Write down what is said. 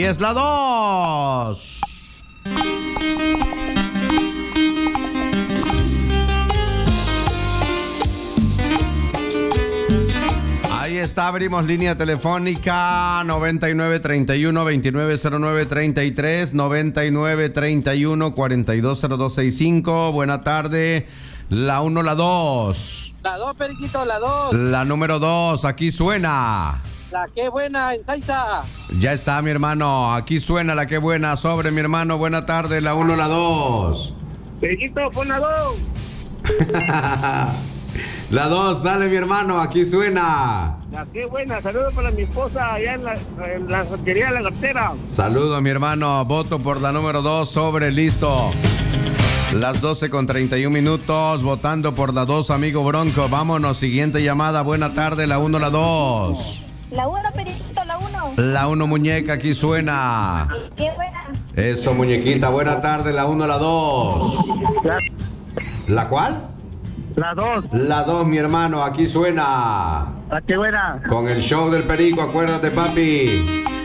es la 2. Ahí está, abrimos línea telefónica 9931-2909-33, 9931-420265. Buena tarde. La 1, la 2. La 2, Periquito, la 2. La número 2, aquí suena. La que buena, en Saiza. Ya está, mi hermano. Aquí suena la que buena. Sobre, mi hermano. Buena tarde. La 1, la 2. Periquito, pon la 2. La 2, sale, mi hermano. Aquí suena. La que buena, saludos para mi esposa allá en la soltería de la cartera. Saludo, mi hermano. Voto por la número 2. Sobre, listo. Las 12:31. Votando por la 2, amigo Bronco. Vámonos. Siguiente llamada. Buena tarde. La 1, la 2. La 1, Periquito, la 1. La 1, muñeca. Aquí suena. Qué buena. Eso, muñequita. Buena tarde. La 1, la 2. ¿La cuál? La 2. La 2, mi hermano. Aquí suena. La que buena. Con el show del Perico. Acuérdate, papi.